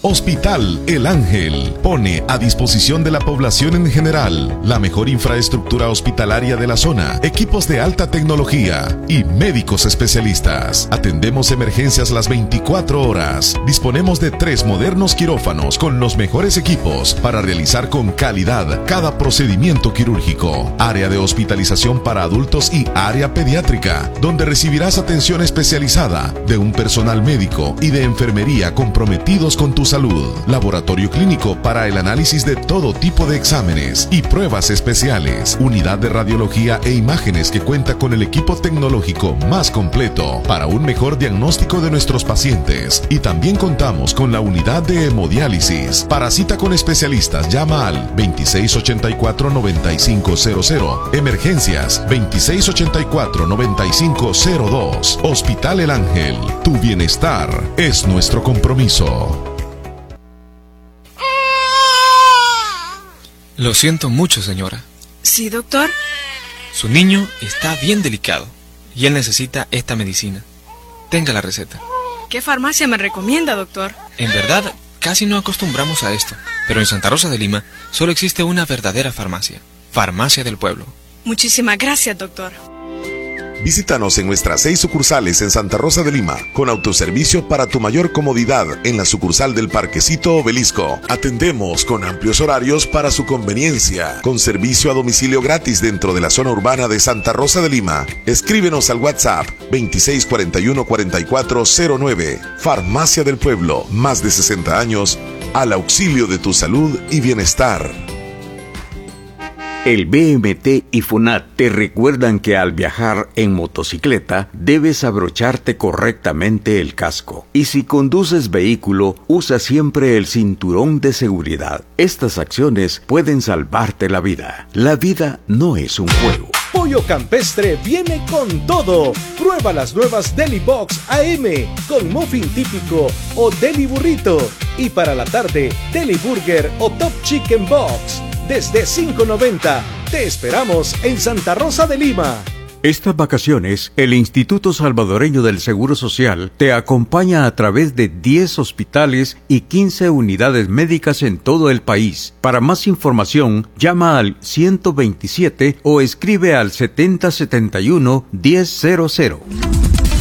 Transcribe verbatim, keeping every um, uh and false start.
Hospital El Ángel pone a disposición de la población en general la mejor infraestructura hospitalaria de la zona, equipos de alta tecnología y médicos especialistas. Atendemos emergencias las veinticuatro horas. Disponemos de tres modernos quirófanos con los mejores equipos para realizar con calidad cada procedimiento quirúrgico. Área de hospitalización para adultos y área pediátrica, donde recibirás atención especializada de un personal médico y de enfermería comprometidos con tu salud. Laboratorio clínico para el análisis de todo tipo de exámenes y pruebas especiales. Unidad de radiología e imágenes que cuenta con el equipo tecnológico más completo para un mejor diagnóstico de nuestros pacientes. Y también contamos con la unidad de hemodiálisis. Para cita con especialistas, llama al veintiséis ochenta y cuatro, noventa y cinco cero cero. Emergencias veintiséis ochenta y cuatro, noventa y cinco cero dos. Hospital El Ángel. Tu bienestar es nuestro compromiso. Lo siento mucho, señora. Sí, doctor. Su niño está bien delicado y él necesita esta medicina. Tenga la receta. ¿Qué farmacia me recomienda, doctor? En verdad, casi no acostumbramos a esto, pero en Santa Rosa de Lima solo existe una verdadera farmacia. Farmacia del Pueblo. Muchísimas gracias, doctor. Visítanos en nuestras seis sucursales en Santa Rosa de Lima, con autoservicio para tu mayor comodidad en la sucursal del Parquecito Obelisco. Atendemos con amplios horarios para su conveniencia, con servicio a domicilio gratis dentro de la zona urbana de Santa Rosa de Lima. Escríbenos al WhatsApp veintiséis cuarenta y uno, cuarenta y cuatro cero nueve. Farmacia del Pueblo, más de sesenta años al auxilio de tu salud y bienestar. El B M T y FUNAT te recuerdan que al viajar en motocicleta debes abrocharte correctamente el casco. Y si conduces vehículo, usa siempre el cinturón de seguridad. Estas acciones pueden salvarte la vida. La vida no es un juego. Pollo Campestre viene con todo. Prueba las nuevas Deli Box A M con muffin típico o Deli Burrito. Y para la tarde, Deli Burger o Top Chicken Box. Desde cinco noventa. Te esperamos en Santa Rosa de Lima. Estas vacaciones, el Instituto Salvadoreño del Seguro Social te acompaña a través de diez hospitales y quince unidades médicas en todo el país. Para más información, llama al ciento veintisiete o escribe al setenta setenta y uno diez cero cero.